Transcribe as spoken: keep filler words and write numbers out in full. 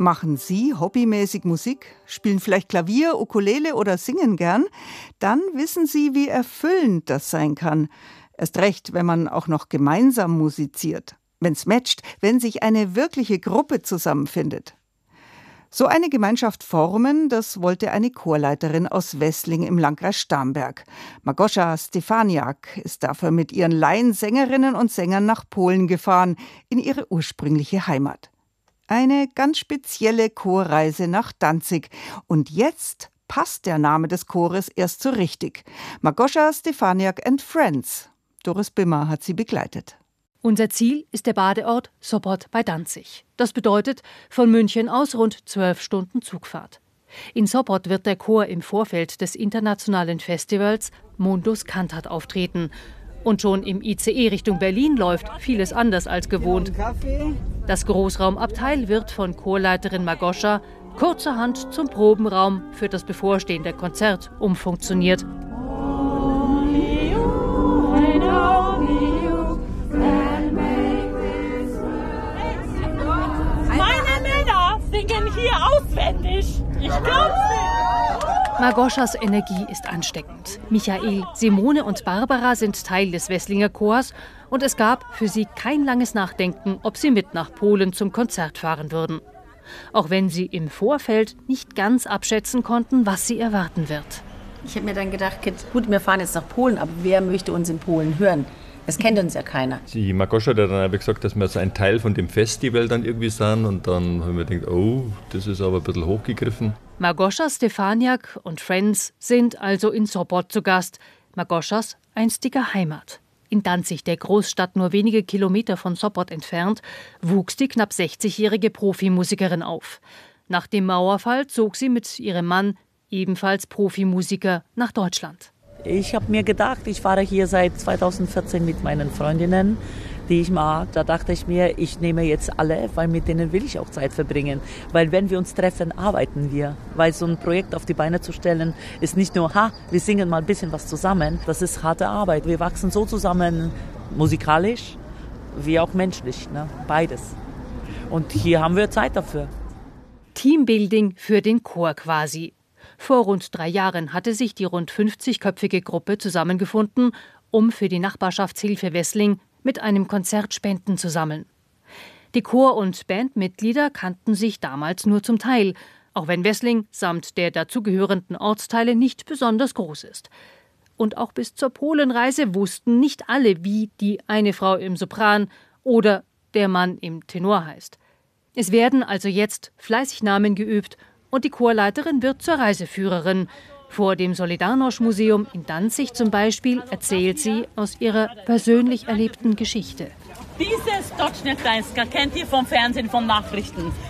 Machen Sie hobbymäßig Musik? Spielen vielleicht Klavier, Ukulele oder singen gern? Dann wissen Sie, wie erfüllend das sein kann. Erst recht, wenn man auch noch gemeinsam musiziert. Wenn's matcht, wenn sich eine wirkliche Gruppe zusammenfindet. So eine Gemeinschaft formen, das wollte eine Chorleiterin aus Wessling im Landkreis Starnberg. Małgosia Stefaniak ist dafür mit ihren Laiensängerinnen und Sängern nach Polen gefahren, in ihre ursprüngliche Heimat. Eine ganz spezielle Chorreise nach Danzig. Und jetzt passt der Name des Chores erst so richtig. Małgosia Stefaniak and Friends. Doris Bimmer hat sie begleitet. Unser Ziel ist der Badeort Sopot bei Danzig. Das bedeutet von München aus rund zwölf Stunden Zugfahrt. In Sopot wird der Chor im Vorfeld des internationalen Festivals Mundus Cantat auftreten. Und schon im I C E Richtung Berlin läuft vieles anders als gewohnt. Das Großraumabteil wird von Chorleiterin Małgosia kurzerhand zum Probenraum für das bevorstehende Konzert umfunktioniert. Singen hier auswendig. Ich glaub's nicht. Małgosias Energie ist ansteckend. Michael, Simone und Barbara sind Teil des Wesslinger Chors und es gab für sie kein langes Nachdenken, ob sie mit nach Polen zum Konzert fahren würden. Auch wenn sie im Vorfeld nicht ganz abschätzen konnten, was sie erwarten wird. Ich habe mir dann gedacht, gut, wir fahren jetzt nach Polen, aber wer möchte uns in Polen hören? Es kennt uns ja keiner. Die Małgosia hat dann aber gesagt, dass wir so ein Teil von dem Festival dann irgendwie sind. Und dann haben wir gedacht, oh, das ist aber ein bisschen hochgegriffen. Małgosia Stefaniak und Friends sind also in Sopot zu Gast. Małgosias einstiger Heimat. In Danzig, der Großstadt nur wenige Kilometer von Sopot entfernt, wuchs die knapp sechzigjährige Profimusikerin auf. Nach dem Mauerfall zog sie mit ihrem Mann, ebenfalls Profimusiker, nach Deutschland. Ich habe mir gedacht, ich fahre hier seit zweitausendvierzehn mit meinen Freundinnen, die ich mag. Da dachte ich mir, ich nehme jetzt alle, weil mit denen will ich auch Zeit verbringen. Weil wenn wir uns treffen, arbeiten wir. Weil so ein Projekt auf die Beine zu stellen, ist nicht nur, ha, wir singen mal ein bisschen was zusammen. Das ist harte Arbeit. Wir wachsen so zusammen, musikalisch wie auch menschlich, ne? Beides. Und hier haben wir Zeit dafür. Teambuilding für den Chor quasi. Vor rund drei Jahren hatte sich die rund fünfzigköpfige Gruppe zusammengefunden, um für die Nachbarschaftshilfe Wessling mit einem Konzert Spenden zu sammeln. Die Chor- und Bandmitglieder kannten sich damals nur zum Teil, auch wenn Wessling samt der dazugehörenden Ortsteile nicht besonders groß ist. Und auch bis zur Polenreise wussten nicht alle, wie die eine Frau im Sopran oder der Mann im Tenor heißt. Es werden also jetzt fleißig Namen geübt und die Chorleiterin wird zur Reiseführerin. Vor dem Solidarność-Museum in Danzig zum Beispiel erzählt sie aus ihrer persönlich erlebten Geschichte. Dieses Stocznia Gdańska kennt ihr vom Fernsehen, von Nachrichten.